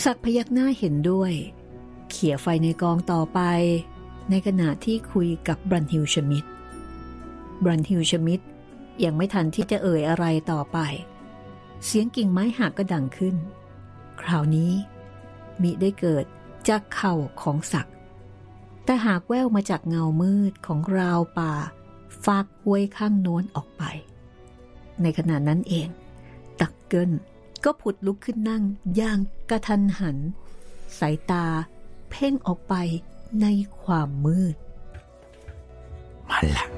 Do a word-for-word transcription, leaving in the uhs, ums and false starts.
ศักดิ์พยักหน้าเห็นด้วยเขี่ยไฟในกองต่อไปในขณะที่คุยกับบรันฮิลชมิดบรันฮิลชมิดยังไม่ทันที่จะเอ่ยอะไรต่อไปเสียงกิ่งไม้หักก็ดังขึ้นคราวนี้มิได้เกิดจากเข่าของศักดิ์แต่หากแว่วมาจากเงามืดของราวป่าฟากห้วยข้างโน้นออกไปในขณะนั้นเองตักเกิลก็ผุดลุกขึ้นนั่งอย่างกระทันหันสายตาเพ่งออกไปในความมืดมันละ